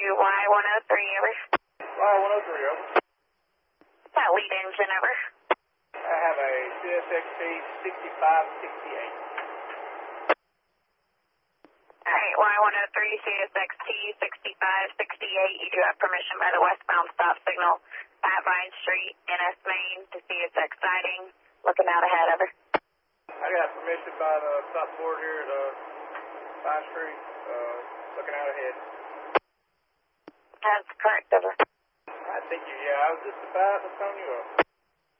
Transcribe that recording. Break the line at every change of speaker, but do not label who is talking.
Y103, over.
Y103, over.
That lead engine, over.
I have a CSXT 6568.
Alright, Y103, CSXT 6568. You do have permission by the westbound stop signal at Vine Street, NS Main, to CSX siding. Looking out ahead, over.
I got permission by the stop board here at Vine Street, looking out ahead.
That's correct, over.
I think I was just about to phone you up.